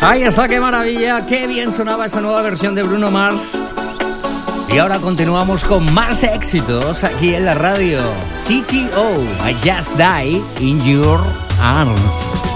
Ahí está, qué maravilla, qué bien sonaba esa nueva versión de Bruno Mars. Y ahora continuamos con más éxitos aquí en la radio. TTO, I Just Die in Your Arms.